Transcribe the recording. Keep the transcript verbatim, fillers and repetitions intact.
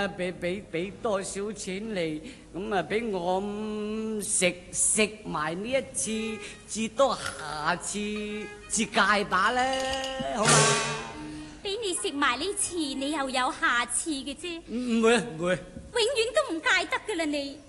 啊，俾俾俾多少錢嚟，咁啊俾我食食埋呢一次，至多下次至戒把啦，好嘛？ 俾你食埋呢次，你又有下次嘅啫。 唔會啊，唔會。 永遠都唔戒得噶啦你。